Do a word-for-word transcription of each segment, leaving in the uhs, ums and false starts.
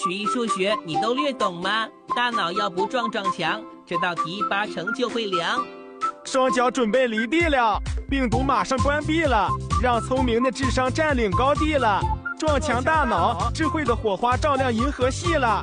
语义数学你都略懂吗？大脑要不撞撞墙，这道题八成就会凉。 双脚准备离地了，病毒马上关闭了，让聪明的智商占领高地了。撞墙大脑，智慧的火花照亮银河系了。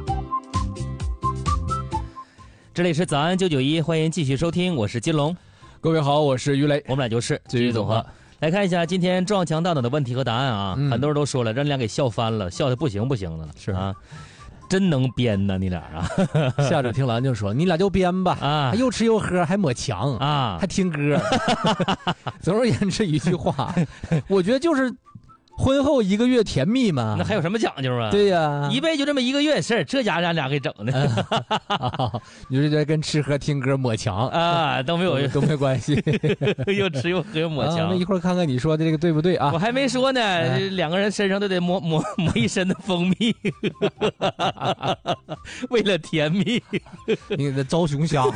这里是早安九九一，欢迎继续收听，我是金龙。 各位好，我是于雷， 我们俩就是继续总和。 来看一下今天撞墙大脑的问题和答案啊、嗯，很多人都说了，让你俩给笑翻了，笑的不行不行的了， 是啊，真能编呢你俩啊！ 下者听兰就说：“你俩就编吧啊， 又吃又喝还抹墙啊， 还听歌。”总而言之一句话，我觉得就是。婚后一个月甜蜜嘛， 那还有什么讲究啊？ 对呀， 一辈就这么一个月事儿，这家咱俩给整的。 你说这跟吃喝听歌抹墙啊都没有都没关系， 又吃又喝又抹墙。 啊、那一会儿看看你说的这个对不对啊？ 我还没说呢，哎、两个人身上都得抹抹抹一身的蜂蜜，为了甜蜜。 你这招熊瞎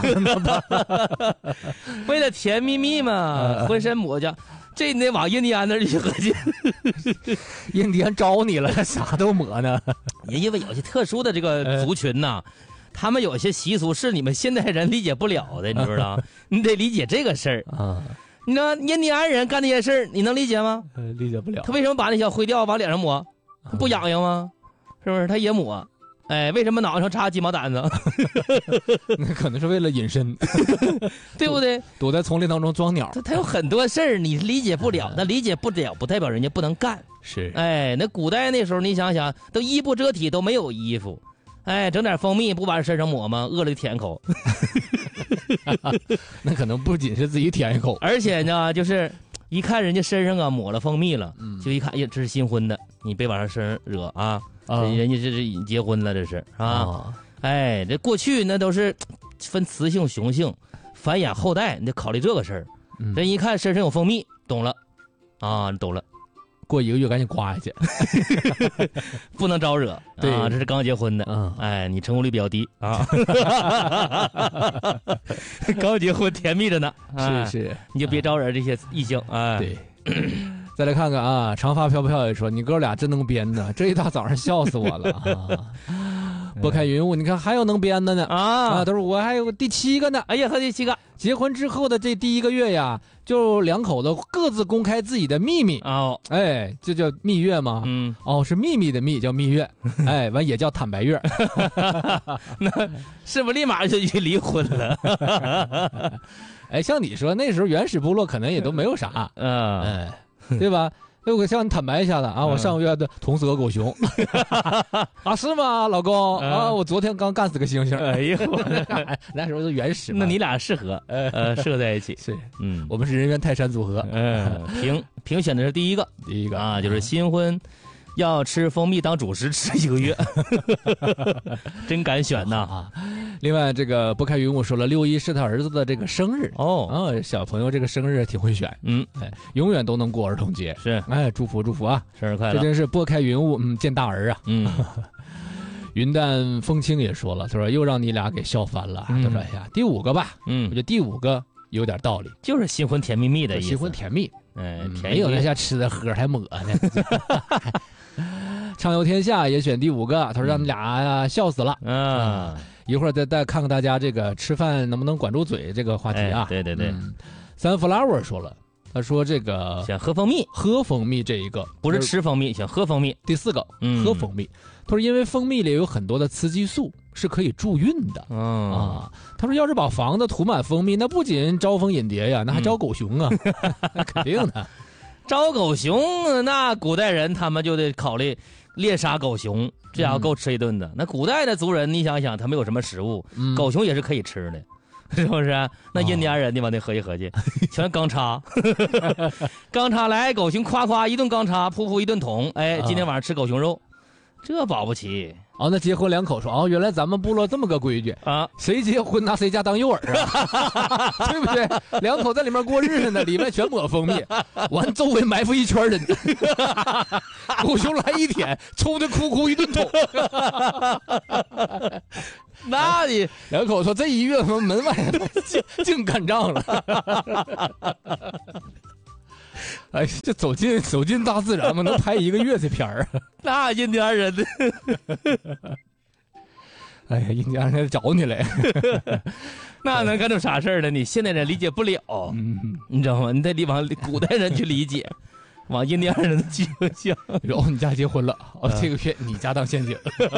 为了甜蜜蜜嘛，浑身抹着。这你得往印第安那儿去合计， 印第安招你了，啥都抹呢。 也因为有些特殊的这个族群呐、啊，他们有些习俗是你们现代人理解不了的，你知道？你得理解这个事儿啊。你知道印第安人干那些事儿，你能理解吗？ 呃，理解不了。 他为什么把那小灰掉往脸上抹？他不痒痒吗？是不是？他也抹。哎，为什么脑袋上插鸡毛掸子？ 那可能是为了隐身， 对不对？ 躲在丛林当中装鸟。 他有很多事儿你理解不了，那理解不了不代表人家不能干。 是， 哎，那古代那时候你想想，都衣不遮体，都没有衣服，哎，整点蜂蜜不往身上抹吗？饿了就舔一口。 那可能不仅是自己舔一口， 而且呢，就是一看人家身上啊抹了蜂蜜了，嗯、就一看，哎呀，这是新婚的，你别往上身上惹啊。啊、人家这是已经结婚了，这是啊，啊哎，这过去那都是分雌性、雄性，繁衍后代，你得考虑这个事儿。嗯、人一看身上有蜂蜜，懂了，啊，懂了， 过一个月赶紧刮下去， 不能招惹。 对啊，这是刚结婚的，嗯，哎，你成功率比较低啊，刚结婚甜蜜着呢， 是是， 哎、你就别招惹这些异性，哎， 对。再来看看啊，长发飘飘也说你哥俩真能编呢，这一大早上笑死我了啊！拨开云雾，你看还有能编的呢啊！啊，都是我还有第七个呢。 哎呀，和第七个， 结婚之后的这第一个月呀，就两口子各自公开自己的秘密哦， 哎，这叫蜜月吗？ 嗯， 哦，是秘密的秘叫蜜月，哎，完也叫坦白月， 那是不是立马就去离婚了？ 哎，像你说那时候原始部落可能也都没有啥， 嗯， 哎。对吧？那我向你坦白一下子啊，我上个月的捅死个狗熊，啊是吗，老公啊？我昨天刚干死个猩猩。哎呦，那时候是原始嘛。 那你俩适合，呃，适合在一起。 是，嗯，我们是人猿泰山组合。 嗯，评评选的是第一个， 第一个啊，就是新婚要吃蜂蜜当主食吃一个月，真敢选呐啊！ 另外，这个拨开云雾说了，六一是他儿子的这个生日哦， 啊，小朋友这个生日挺会选，嗯，哎，永远都能过儿童节， 是， 哎，祝福祝福啊， 生日快乐！ 这真是拨开云雾，嗯，见大儿啊， 嗯。 云淡风轻也说了，他说又让你俩给笑翻了，嗯、他说哎呀，第五个吧，嗯，我觉得第五个有点道理， 就是新婚甜蜜蜜的意思， 新婚甜蜜， 哎， 嗯、没有那些吃的喝还抹呢。畅游天下也选第五个，他说让你俩呀笑死了， 嗯。 一会儿再再看看大家这个吃饭能不能管住嘴这个话题啊？ 哎、对对对、 嗯，三 flower 说了，他说这个想喝蜂蜜， 喝蜂蜜这一个不是吃蜂蜜，想喝蜂蜜。 第四个， 嗯、 喝蜂蜜，他说因为蜂蜜里有很多的雌激素是可以助孕的。 嗯、 啊，他说要是把房子涂满蜂蜜，那不仅招蜂引蝶呀，那还招狗熊啊，那、嗯、肯定的。 招狗熊，那古代人他们就得考虑猎杀狗熊。这家伙够吃一顿的、嗯。那古代的族人，你想想，他们有什么食物？嗯、狗熊也是可以吃的，是不是？那印第安人，你往那合计合计，全钢叉，钢叉来，狗熊夸夸一顿钢叉，噗噗一顿捅。哎，今天晚上吃狗熊肉，这保不齐。 哦，那结婚两口说，哦，原来咱们部落这么个规矩啊， 谁结婚拿谁家当诱饵啊，对不对？两口在里面过日子呢，里面全抹蜂蜜，完周围埋伏一圈人，狗熊来一舔，抽的哭哭一顿捅。 那你两口说这一月门门外净净干仗了。哎，这走进走进大自然嘛，能拍一个月这片儿。 那印第安人的哎呀，印第安人来找你来， 那能干出啥事儿呢？你现代人理解不了， 嗯， 你知道吗？你得往古代人去理解，往印第安人的去想。 哦，你家结婚了，哦，这个月你家当陷阱。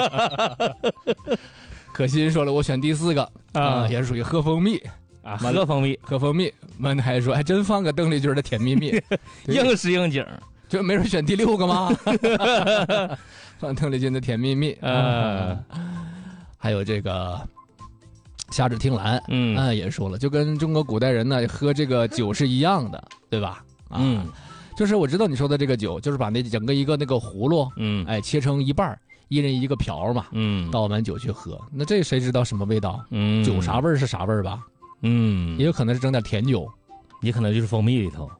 可心说了，我选第四个啊，也是属于喝蜂蜜啊，喝蜂蜜， 喝蜂蜜。曼还说，还真放个邓丽君的《甜蜜蜜》， 应时应景， 就没人选第六个吗？放邓丽君的《甜蜜蜜》啊，还有这个夏至听兰，嗯，啊、也说了，就跟中国古代人呢喝这个酒是一样的，对吧？啊、嗯，就是我知道你说的这个酒，就是把那整个一个那个葫芦，嗯，哎，切成一半，一人一个瓢嘛，嗯，倒满酒去喝。那这谁知道什么味道？嗯，酒啥味儿是啥味儿吧？嗯，也有可能是整点甜酒， 也可能就是蜂蜜里头。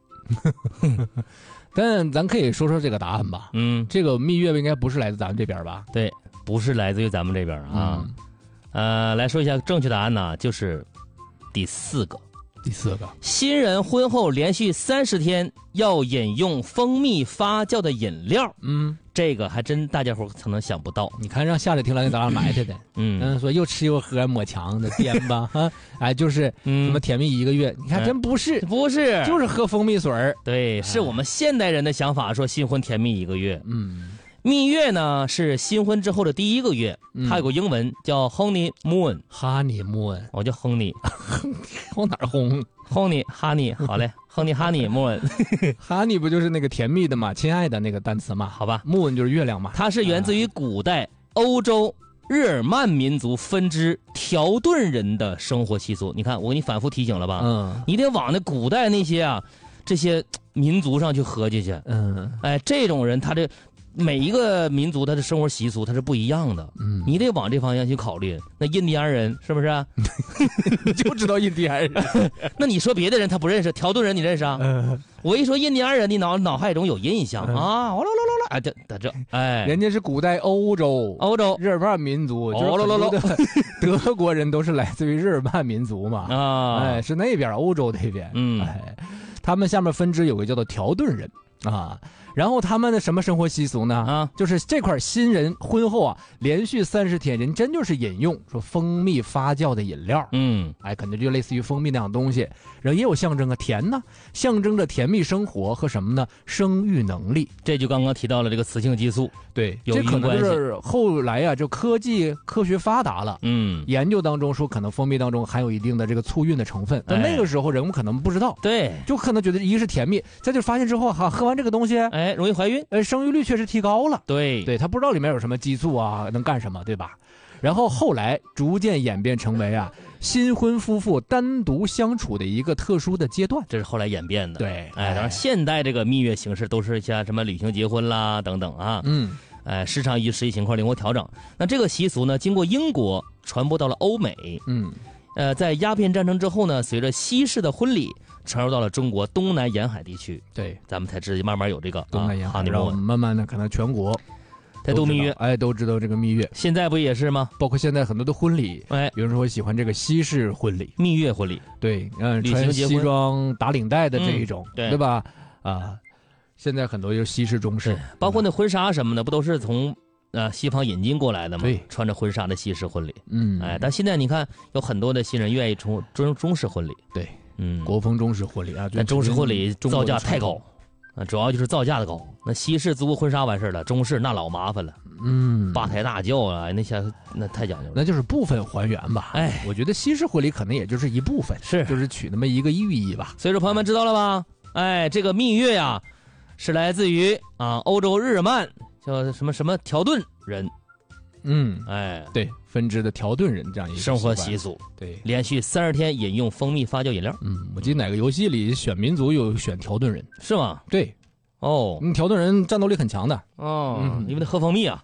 但咱可以说说这个答案吧。嗯，这个蜜月应该不是来自咱们这边吧？ 对，不是来自于咱们这边啊。嗯、呃，来说一下正确答案呢，就是第四个。 第四个， 新人婚后连续三十天要饮用蜂蜜发酵的饮料。嗯，这个还真大家伙可能想不到。 你看让夏日听来在哪埋汰的？嗯嗯，说又吃又喝抹墙的颠吧啊！哎，就是什么甜蜜一个月，你看真不是， 不是， 就是喝蜂蜜水儿。 对，是我们现代人的想法，说新婚甜蜜一个月。嗯。蜜月呢是新婚之后的第一个月，它有个英文叫 honey moon。honey moon， 我叫 honey， 往哪儿轰 ？honey honey， 好嘞 ，honey honey moon。honey 不就是那个甜蜜的嘛，亲爱的那个单词嘛？ 好吧 ，moon 就是月亮嘛。 它是源自于古代欧洲日耳曼民族分支条顿人的生活习俗。你看，我给你反复提醒了吧？嗯，你得往那古代那些啊这些民族上去合计去。嗯，哎，这种人他这。每一个民族他的生活习俗他是不一样的，嗯，你得往这方向去考虑。那印第安人是不是、啊？ 你就知道印第安人。 那你说别的人他不认识，条顿人你认识啊？呃、我一说印第安人，你脑脑海中有印象、呃、啊？哦喽喽喽哎，这这哎， 人家是古代欧洲， 欧洲日耳曼民族，哦喽喽喽，德国人都是来自于日耳曼民族嘛？啊，哎，是那边欧洲那边，嗯，哎，他们下面分支有个叫做条顿人啊。然后他们的什么生活习俗呢？啊，就是这块新人婚后啊，连续三十天，人真就是饮用说蜂蜜发酵的饮料，嗯，哎，可能就类似于蜂蜜那样东西，然后也有象征啊，甜呢，象征着甜蜜生活和什么呢？生育能力。 这就刚刚提到了这个雌性激素， 对， 有这可能就是后来呀、啊，就科技科学发达了，嗯，研究当中说可能蜂蜜当中含有一定的这个促孕的成分，但那个时候人们可能不知道， 对， 就可能觉得一个是甜蜜，再就发现之后哈、啊，喝完这个东西。 哎，容易怀孕， 呃，生育率确实提高了。 对， 对他不知道里面有什么激素啊，能干什么，对吧？然后后来逐渐演变成为啊，新婚夫妇单独相处的一个特殊的阶段， 这是后来演变的。 对， 哎，当然现代这个蜜月形式都是像什么旅行结婚啦等等啊，嗯，哎，时常依实际情况灵活调整。那这个习俗呢，经过英国传播到了欧美，嗯，呃，在鸦片战争之后呢，随着西式的婚礼。传入到了中国东南沿海地区， 对， 咱们才知慢慢有这个东南沿海，然后慢慢的可能全国在度蜜月， 哎，都知道这个蜜月。 现在不也是吗？ 包括现在很多的婚礼，哎，有人说喜欢这个西式婚礼， 蜜月婚礼， 对，嗯，穿西装打领带的这一种，嗯、对, 对吧？啊，现在很多就是西式中式， 包括那婚纱什么的，不都是从呃西方引进过来的吗？ 对， 穿着婚纱的西式婚礼，嗯，哎，但现在你看有很多的新人愿意从中中式婚礼， 对。嗯，国风中式婚礼啊， 但中式婚礼造价太高，啊，主要就是造价的高。那西式租婚纱完事了，中式那老麻烦了，嗯，八抬大轿啊，那些那太讲究了。 那就是部分还原吧。哎，我觉得西式婚礼可能也就是一部分， 是就是取那么一个寓意吧。 所以说，朋友们知道了吧？哎，这个蜜月呀，是来自于啊欧洲日耳曼叫什么什么条顿人。 嗯，哎，对，分支的条顿人这样一个生活习俗， 对， 连续三十天饮用蜂蜜发酵饮料。 嗯，我记得哪个游戏里选民族有选条顿人， 是吗？ 对， 哦， 嗯，条顿人战斗力很强的， 哦，嗯、因为他喝蜂蜜啊，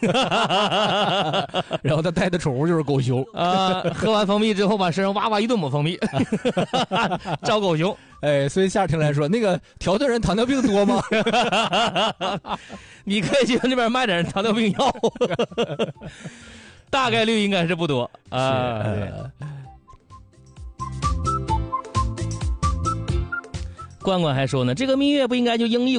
然后他带的宠物就是狗熊啊，喝完蜂蜜之后把身上哇哇一顿抹蜂蜜，招狗熊。 哎，所以夏听来说，那个条顿人糖尿病多吗？ 你可以去那边卖点糖尿病药，大概率应该是不多啊。罐罐还说呢，这个蜜月不应该就英语